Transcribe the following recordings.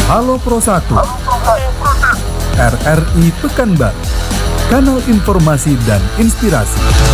Halo Pro 1, RRI Pekanbaru, kanal informasi dan inspirasi.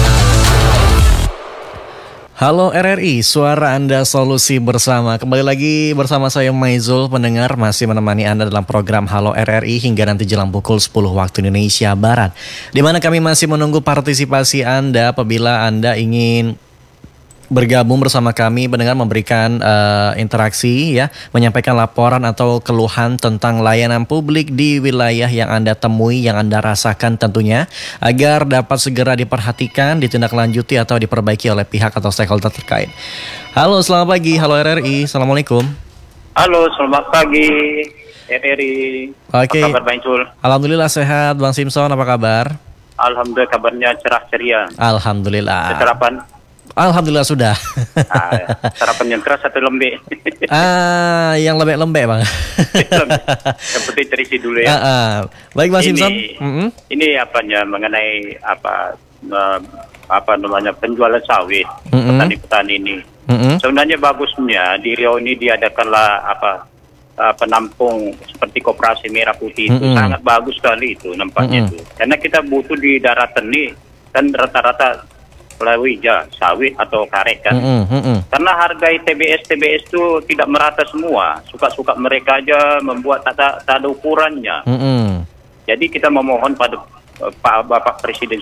Halo RRI, suara Anda solusi bersama. Kembali lagi bersama saya Maizul, pendengar masih menemani Anda dalam program Halo RRI hingga nanti jelang pukul 10 waktu Indonesia Barat, di mana kami masih menunggu partisipasi Anda apabila Anda ingin bergabung bersama kami, pendengar, memberikan interaksi ya, menyampaikan laporan atau keluhan tentang layanan publik di wilayah yang Anda temui, yang Anda rasakan tentunya, agar dapat segera diperhatikan, ditindaklanjuti atau diperbaiki oleh pihak atau stakeholder terkait. Halo, selamat pagi. Halo RRI. Assalamualaikum. Halo, selamat pagi RRI. Oke. Apa kabar Bang Cul? Alhamdulillah sehat. Bang Simpson, apa kabar? Alhamdulillah kabarnya cerah ceria. Alhamdulillah. Sarapan? Alhamdulillah sudah. Sarapan yang keras atau lembek? Yang lembek-lembek Bang. Yang penting terisi dulu ya. Baik Bang Simpson. Ini apanya mengenai apa namanya penjualan sawit petani-petani ini. Sebenarnya bagusnya di Riau ini diadakanlah penampung seperti Koperasi Merah Putih itu sangat bagus sekali itu nampaknya itu. Karena kita butuh di daratan ini kan rata-rata lawija, sawit atau karet kan. Karena harga TBS itu tidak merata semua. Suka-suka mereka aja membuat tak ada ukurannya. Jadi kita memohon pada Bapak Presiden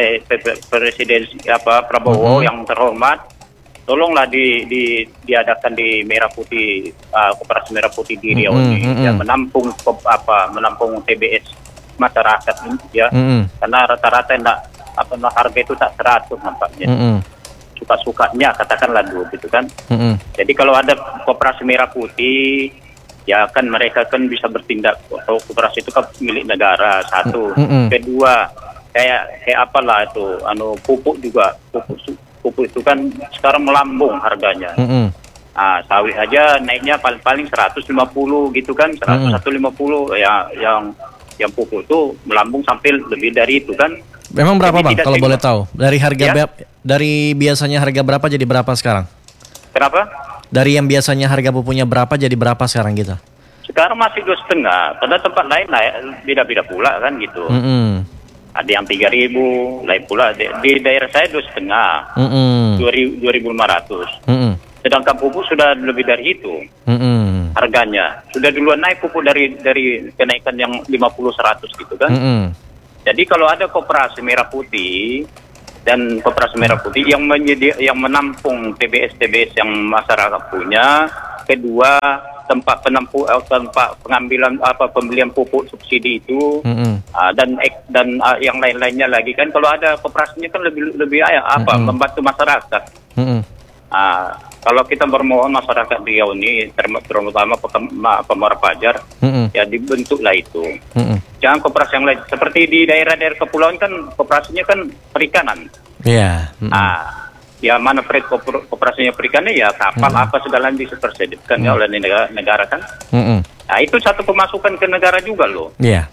Prabowo yang terhormat, tolonglah diadakan di Merah Putih, Koperasi Merah Putih di Riau ini yang menampung TBS masyarakat ya. Karena rata-rata harga itu tak 100 nampaknya. Suka-sukanya katakanlah dulu gitu kan. Jadi kalau ada Koperasi Merah Putih, ya kan mereka kan bisa bertindak. Kalau koperasi itu kan milik negara, satu. Kedua, kayak apalah itu, pupuk juga. Pupuk itu kan sekarang melambung harganya. Sawit aja naiknya paling 150 gitu kan, 150 ya, yang pupuk itu melambung sampai lebih dari itu kan. Memang berapa Bang kalau boleh tahu? Dari harga dari biasanya harga berapa jadi berapa sekarang? Kenapa? Dari yang biasanya harga pupuknya berapa jadi berapa sekarang gitu? Sekarang masih 2,5. Pada tempat lain beda-beda pula kan gitu. Ada yang 3.000, lain pula di daerah saya 2,5. 2.500. Sedangkan pupuk sudah lebih dari itu. Harganya sudah duluan naik pupuk dari kenaikan yang 50-100 gitu kan. Jadi kalau ada Koperasi Merah Putih dan Koperasi Merah Putih yang menampung TBS yang masyarakat punya, kedua tempat pengambilan pembelian pupuk subsidi itu, dan yang lain-lainnya lagi kan, kalau ada koperasinya kan lebih membantu masyarakat. Kalau kita bermohon masyarakat Riau ini, terutama Pemuara Fajar, ya dibentuklah itu. Jangan koperasi yang lain. Seperti di daerah-daerah kepulauan kan koperasinya kan perikanan. Iya. Ya mana koperasinya perikanan ya kapal apa segala bisa tersedutkan oleh negara kan. Nah itu satu pemasukan ke negara juga loh. Iya.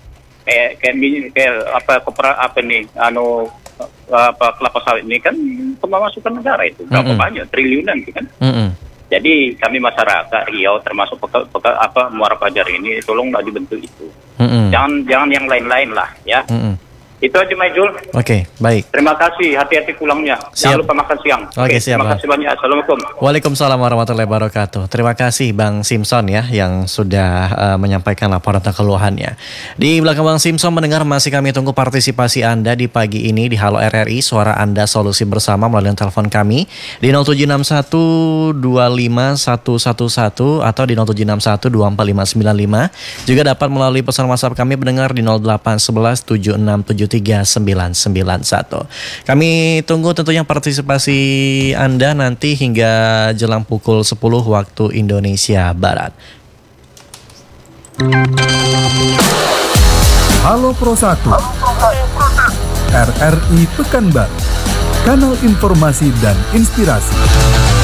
Kelapa sawit ini kan pemasukan negara itu berapa banyak triliunan gitu kan. Jadi kami masyarakat Riau termasuk Muara Fajar ini tolonglah dibentuk itu. Jangan yang lain-lain lah ya. Itu aja Maizul. Oke, baik. Terima kasih, hati-hati pulangnya. Jangan lupa makan siang. Oke, siap. Terima kasih banyak. Assalamualaikum. Waalaikumsalam warahmatullahi wabarakatuh. Terima kasih Bang Simpson ya yang sudah menyampaikan laporan tentang keluhannya. Di belakang Bang Simpson, mendengar masih kami tunggu partisipasi Anda di pagi ini di Halo RRI, suara Anda solusi bersama melalui telepon kami di 0761 25111 atau di 0761 24595. Juga dapat melalui pesan WhatsApp kami pendengar di 0811 7673 3991. Kami tunggu tentunya partisipasi Anda nanti hingga jelang pukul 10 waktu Indonesia Barat. Halo Pro 1, RRI Pekanbaru, kanal informasi dan inspirasi.